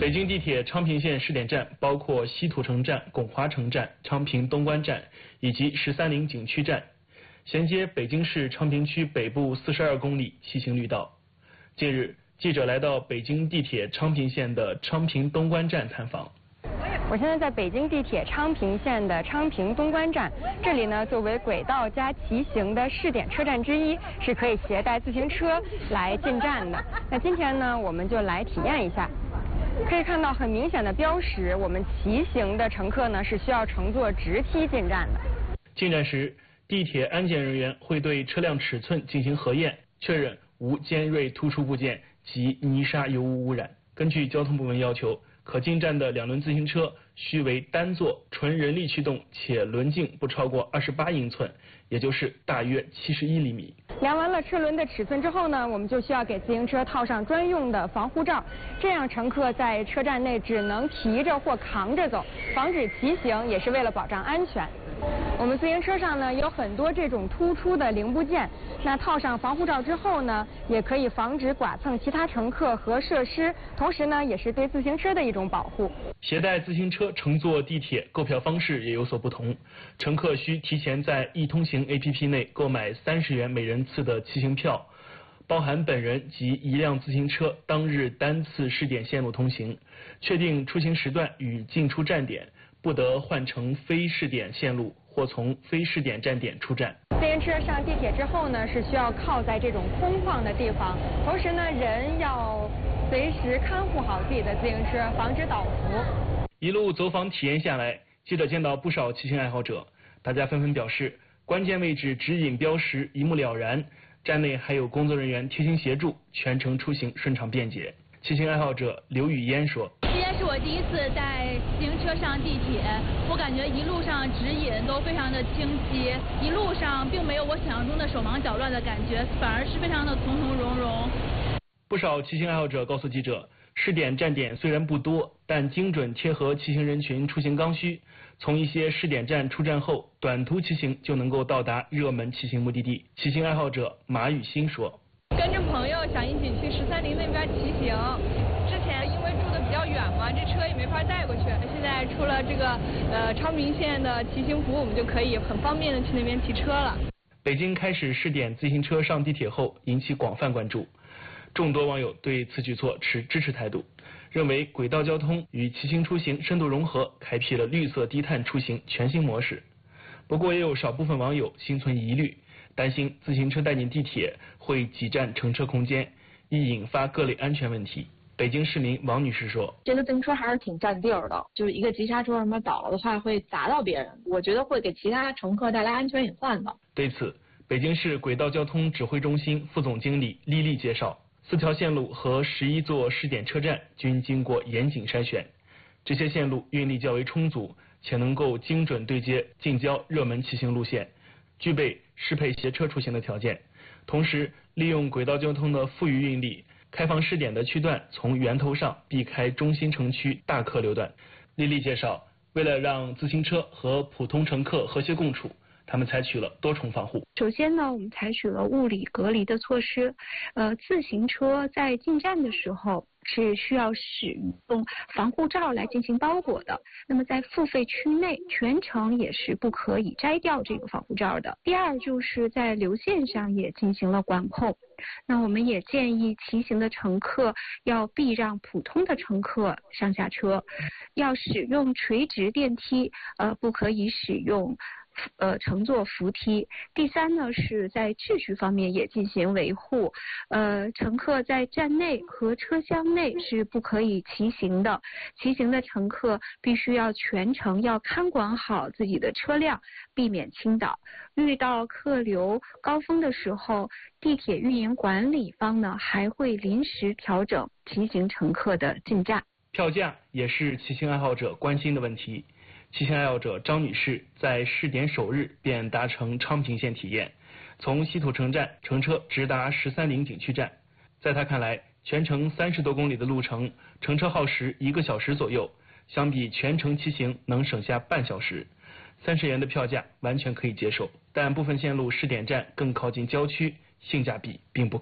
北京地铁昌平线试点站包括西土城站、巩华城站、昌平东关站以及13陵景区站，衔接北京市昌平区北部42公里骑行绿道。近日，记者来到北京地铁昌平线的昌平东关站探访。 我现在在北京地铁昌平线的昌平东关站，这里呢作为轨道加骑行的试点车站之一，是可以携带自行车来进站的。那今天呢，我们就来体验一下。可以看到很明显的标识，我们骑行的乘客呢是需要乘坐直梯进站的。 进站时，地铁安检人员会对车辆尺寸进行核验，确认无尖锐突出部件及泥沙油污污染。根据交通部门要求，可进站的2轮自行车需为单座、纯人力驱动，且轮径不超过28英寸，也就是大约71厘米。 量完了车轮的尺寸之后呢，我们就需要给自行车套上专用的防护罩，这样乘客在车站内只能提着或扛着走，防止骑行，也是为了保障安全。我们自行车上呢有很多这种突出的零部件，那套上防护罩之后呢，也可以防止剐蹭其他乘客和设施，同时呢也是对自行车的一种保护。 携带自行车乘坐地铁购票方式也有所不同，乘客需提前在易通行 APP 内购买30元每人次的骑行票，包含本人及1辆自行车当日单次试点线路通行，确定出行时段与进出站点，不得换乘非试点线路或从非试点站点出站。 自行车上地铁之后呢，是需要靠在这种空旷的地方，同时呢，人要随时看护好自己的自行车，防止倒伏。 一路走访体验下来，记者见到不少骑行爱好者，大家纷纷表示，关键位置指引标识一目了然，站内还有工作人员贴心协助，全程出行顺畅便捷。骑行爱好者刘雨嫣说：“ 今天是我第一次带自行车上地铁，我感觉一路上指引都非常的清晰，一路上并没有我想象中的手忙脚乱的感觉，反而是非常的从容融融。” 不少骑行爱好者告诉记者，试点站点虽然不多，但精准贴合骑行人群出行刚需。从一些试点站出站后，短途骑行就能够到达热门骑行目的地。骑行爱好者马雨欣说：“ 跟着朋友想一起去13陵那边骑行，之前因为住的比较远嘛，这车也没法带过去。现在出了这个昌平线的骑行服，我们就可以很方便的去那边骑车了。” 北京开始试点自行车上地铁后，引起广泛关注。众多网友对此举措持支持态度，认为轨道交通与骑行出行深度融合，开辟了绿色低碳出行全新模式。不过，也有少部分网友心存疑虑，担心自行车带进地铁会挤占乘车空间，易引发各类安全问题。北京市民王女士说：“ 这个自行车还是挺占地儿的，就是一个急刹车什么倒了的话会砸到别人，我觉得会给其他乘客带来安全隐患的。” 对此，北京市轨道交通指挥中心副总经理丽丽介绍，4条线路和11座试点车站均经过严谨筛选，这些线路运力较为充足，且能够精准对接近郊热门骑行路线，具备适配携车出行的条件。同时，利用轨道交通的富余运力，开放试点的区段从源头上避开中心城区大客流段。丽丽介绍，为了让自行车和普通乘客和谐共处，他们采取了多重防护。 首先呢，我们采取了物理隔离的措施。自行车在进站的时候是需要使用防护罩来进行包裹的。那么在付费区内，全程也是不可以摘掉这个防护罩的。第二，就是在流线上也进行了管控。那我们也建议骑行的乘客要避让普通的乘客上下车，要使用垂直电梯，不可以使用乘坐扶梯。第三呢，是在秩序方面也进行维护，乘客在站内和车厢内是不可以骑行的，骑行的乘客必须要全程要看管好自己的车辆，避免倾倒。遇到客流高峰的时候，地铁运营管理方呢还会临时调整骑行乘客的进站。 票价也是骑行爱好者关心的问题。骑行爱好者张女士在试点首日便搭乘昌平线体验，从西土城站乘车直达13陵景区站。在她看来，全程30多公里的路程，乘车耗时1个小时左右，相比全程骑行能省下半小时。30元的票价完全可以接受，但部分线路试点站更靠近郊区，性价比并不高。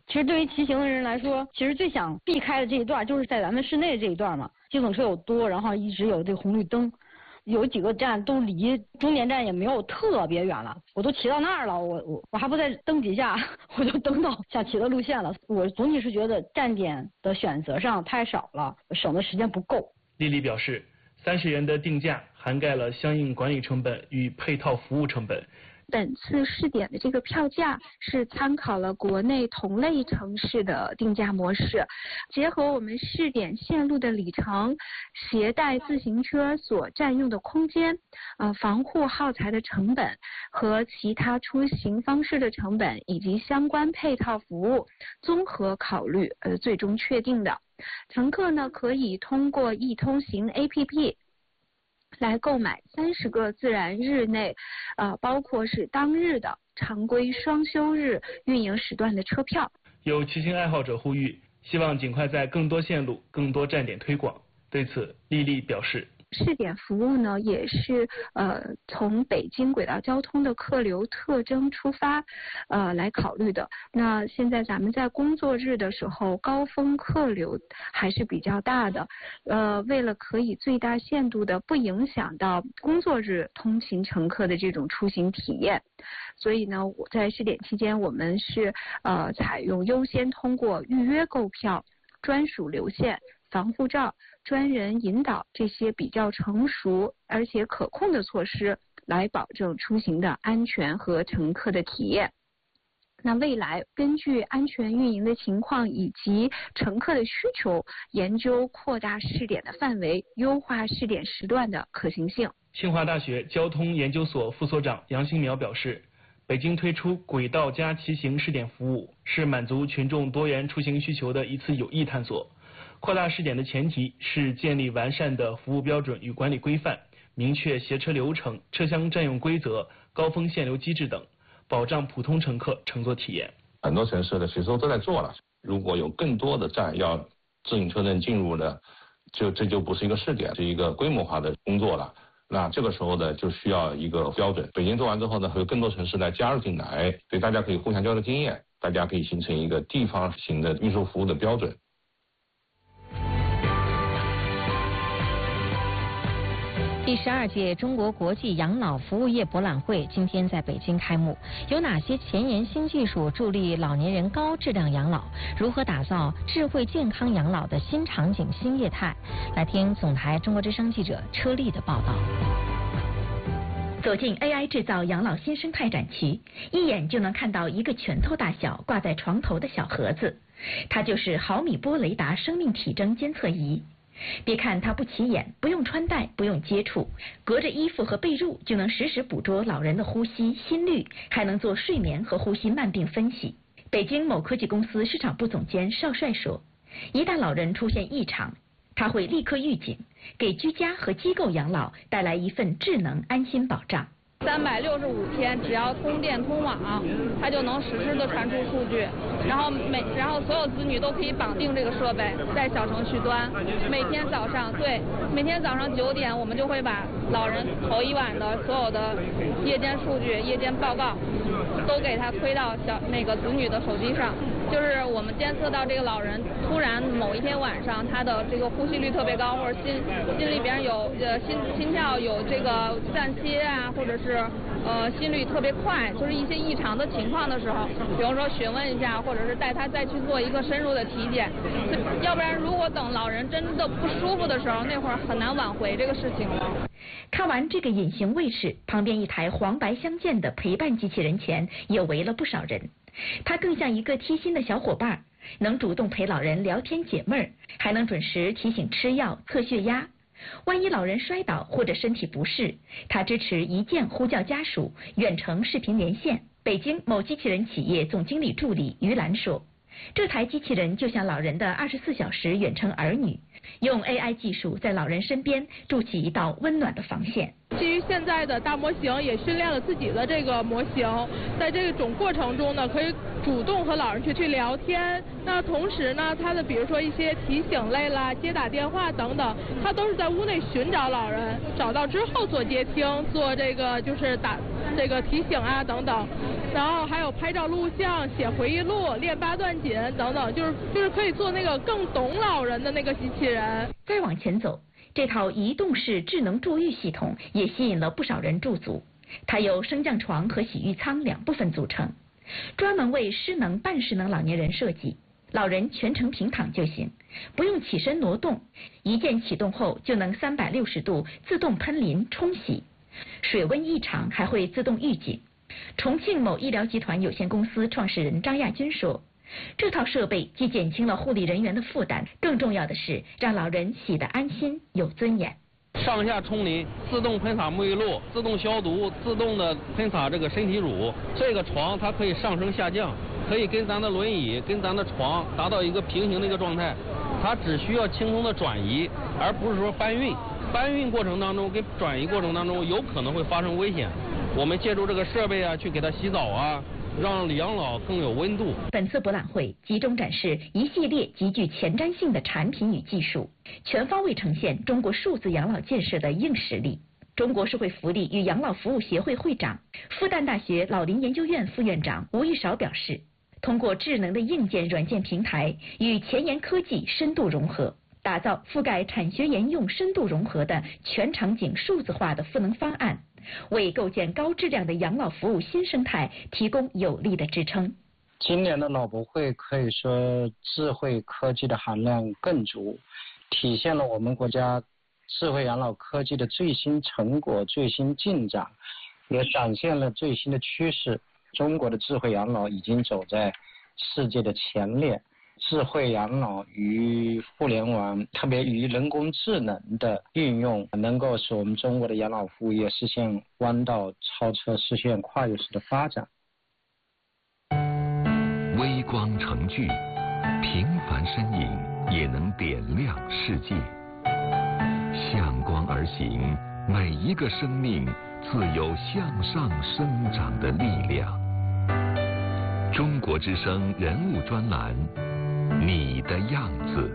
其实对于骑行的人来说，其实最想避开的这一段就是在咱们市内这一段嘛，机动车又多，然后一直有这个红绿灯，有几个站都离终点站也没有特别远了，我都骑到那儿了，我还不在灯底下，我就登到想骑的路线了。我总体是觉得站点的选择上太少了，省的时间不够。 丽丽表示，30元的定价涵盖了相应管理成本与配套服务成本。 本次试点的这个票价是参考了国内同类城市的定价模式，结合我们试点线路的里程、携带自行车所占用的空间、防护耗材的成本和其他出行方式的成本以及相关配套服务综合考虑，最终确定的。乘客呢可以通过易通行 APP。来购买30个自然日内，包括是当日的常规双休日运营时段的车票。 有骑行爱好者呼吁，希望尽快在更多线路、更多站点推广。对此，丽丽表示。 试点服务呢，也是从北京轨道交通的客流特征出发，来考虑的。那现在咱们在工作日的时候，高峰客流还是比较大的，为了可以最大限度的不影响到工作日通勤乘客的这种出行体验，所以呢，我在试点期间，我们是采用优先通过预约购票、专属流线、防护罩、专人引导这些比较成熟而且可控的措施，来保证出行的安全和乘客的体验。那未来根据安全运营的情况以及乘客的需求，研究扩大试点的范围，优化试点时段的可行性。 清华大学交通研究所副所长杨新苗表示，北京推出轨道加骑行试点服务，是满足群众多元出行需求的一次有益探索。扩大试点的前提是建立完善的服务标准与管理规范，明确携车流程、车厢占用规则、高峰限流机制等，保障普通乘客乘坐体验。 很多城市的其实都在做了，如果有更多的站要自行车能进入呢，这就不是一个试点，是一个规模化的工作了。那这个时候呢，就需要一个标准。北京做完之后呢，会有更多城市来加入进来，所以大家可以互相交流经验，大家可以形成一个地方型的运输服务的标准。 第12届中国国际养老服务业博览会今天在北京开幕，有哪些前沿新技术助力老年人高质量养老？如何打造智慧健康养老的新场景、新业态？来听总台中国之声记者车丽的报道。 走进 AI 制造养老新生态展区，一眼就能看到一个拳头大小挂在床头的小盒子，它就是毫米波雷达生命体征监测仪。别看它不起眼，不用穿戴，不用接触，隔着衣服和被褥就能实时捕捉老人的呼吸、心率，还能做睡眠和呼吸慢病分析。北京某科技公司市场部总监邵帅说，一旦老人出现异常，他会立刻预警，给居家和机构养老带来一份智能安心保障。 365天，只要通电通网，它就能实时的传出数据，然后所有子女都可以绑定这个设备，在小程序端，每天早上9点，我们就会把老人头一晚的所有的夜间数据、夜间报告，都给他推到子女的手机上。就是我们监测到这个老人突然某一天晚上他的这个呼吸率特别高，或者心里边有心跳有这个暂歇啊，或者是心率特别快，就是一些异常的情况的时候，比如说询问一下，或者是带他再去做一个深入的体检，要不然如果等老人真的不舒服的时候，那会儿很难挽回这个事情了。 看完这个隐形卫士，旁边一台黄白相间的陪伴机器人前也围了不少人。它更像一个贴心的小伙伴，能主动陪老人聊天解闷儿，还能准时提醒吃药、测血压。万一老人摔倒或者身体不适，它支持一键呼叫家属、远程视频连线。北京某机器人企业总经理助理于兰说，这台机器人就像老人的24小时远程儿女，用 AI 技术在老人身边筑起一道温暖的防线。 基于现在的大模型也训练了自己的这个模型，在这种过程中呢，可以主动和老人去聊天。那同时呢，它的比如说一些提醒类啦、接打电话等等，它都是在屋内寻找老人，找到之后做接听，做这个就是打这个提醒啊等等。 然后还有拍照录像、写回忆录、练八段锦等等，就是可以做那个更懂老人的那个机器人。 再往前走，这套移动式智能助浴系统也吸引了不少人驻足。它由升降床和洗浴舱2部分组成，专门为失能、半失能老年人设计。老人全程平躺就行，不用起身挪动，一键启动后就能360度自动喷淋冲洗，水温异常还会自动预警。重庆某医疗集团有限公司创始人张亚军说，这套设备既减轻了护理人员的负担，更重要的是让老人洗得安心有尊严。 上下冲淋，自动喷洒沐浴露，自动消毒，自动的喷洒这个身体乳。这个床它可以上升下降，可以跟咱的轮椅跟咱的床达到一个平行的一个状态，它只需要轻松的转移，而不是说搬运。搬运过程当中跟转移过程当中有可能会发生危险。我们借助这个设备啊，去给它洗澡啊，让养老更有温度。 本次博览会集中展示一系列极具前瞻性的产品与技术，全方位呈现中国数字养老建设的硬实力。中国社会福利与养老服务协会会长、复旦大学老龄研究院副院长吴玉韶表示，通过智能的硬件、软件平台与前沿科技深度融合，打造覆盖产学研用深度融合的全场景数字化的赋能方案，为构建高质量的养老服务新生态提供有力的支撑。 今年的老博会可以说智慧科技的含量更足，体现了我们国家智慧养老科技的最新成果、最新进展，也展现了最新的趋势。中国的智慧养老已经走在世界的前列。智慧养老与互联网，特别与人工智能的运用，能够使我们中国的养老服务业实现弯道超车，实现跨越式的发展。 微光成炬，平凡身影也能点亮世界。向光而行，每一个生命自有向上生长的力量。中国之声人物专栏，你的样子。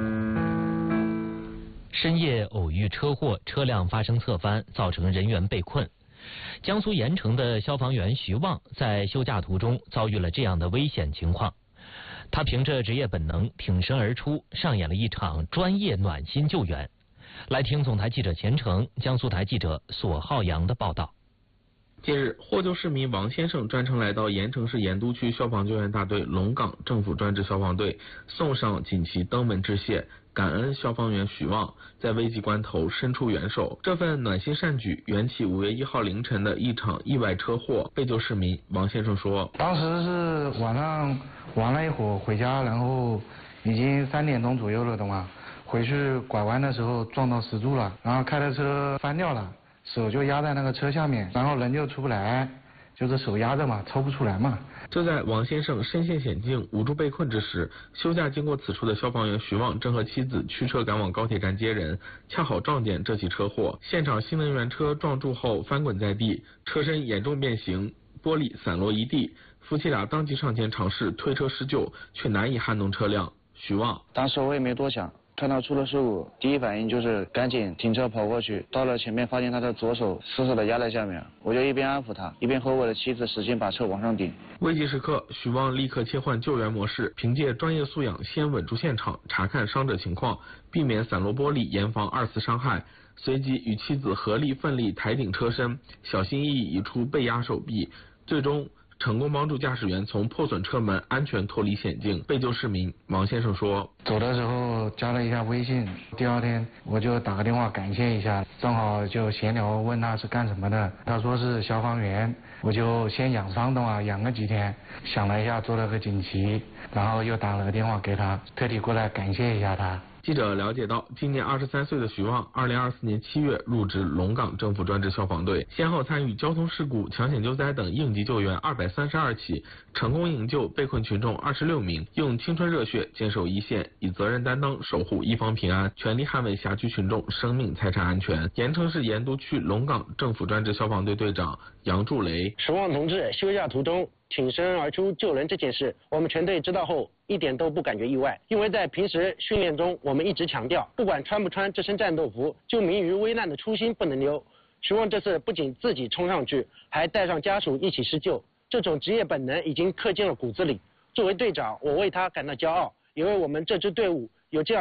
深夜偶遇车祸，车辆发生侧翻，造成人员被困。江苏盐城的消防员徐旺在休假途中遭遇了这样的危险情况，他凭着职业本能挺身而出，上演了一场专业暖心救援。来听总台记者钱成、江苏台记者索浩洋的报道。 近日，获救市民王先生专程来到盐城市盐都区消防救援大队龙岗政府专职消防队，送上锦旗登门致谢，感恩消防员许旺在危急关头伸出援手。这份暖心善举缘起5月1号凌晨的一场意外车祸。被救市民王先生说， 当时是晚上玩了一会儿回家，然后已经3点钟左右了的嘛，回去拐弯的时候撞到石柱了，然后开的车翻掉了，手就压在那个车下面，然后人就出不来，就是手压着嘛，抽不出来嘛。 就在王先生身陷险境、无助被困之时，休假经过此处的消防员徐旺正和妻子驱车赶往高铁站接人，恰好撞见这起车祸。现场新能源车撞柱后翻滚在地，车身严重变形，玻璃散落一地。夫妻俩当即上前尝试推车施救，却难以撼动车辆。徐旺， 当时我也没多想，看到出了事故，第一反应就是赶紧停车跑过去，到了前面发现他的左手死死的压在下面，我就一边安抚他，一边和我的妻子使劲把车往上顶。 危急时刻，许旺立刻切换救援模式，凭借专业素养先稳住现场，查看伤者情况，避免散落玻璃，严防2次伤害。随即与妻子合力奋力抬顶车身，小心翼翼移出被压手臂，最终成功帮助驾驶员从破损车门安全脱离险境。被救市民王先生说， 走的时候加了一下微信，第2天我就打个电话感谢一下，正好就闲聊问他是干什么的，他说是消防员，我就先养伤的嘛，养个几天，想了一下做了个锦旗，然后又打了个电话给他，特地过来感谢一下他。 记者了解到，今年23岁的徐旺，2024年7月入职龙岗政府专职消防队，先后参与交通事故、抢险救灾等应急救援232起，成功营救被困群众26名，用青春热血坚守一线，以责任担当守护一方平安，全力捍卫辖区群众生命财产安全。盐城市盐都区龙岗政府专职消防队队长杨柱雷， 徐旺同志休假途中挺身而出救人这件事，我们全队知道后一点都不感觉意外，因为在平时训练中，我们一直强调，不管穿不穿这身战斗服，救民于危难的初心不能丢。徐旺这次不仅自己冲上去，还带上家属一起施救， 这种职业本能已经刻进了骨子里。作为队长，我为他感到骄傲，也为我们这支队伍有这样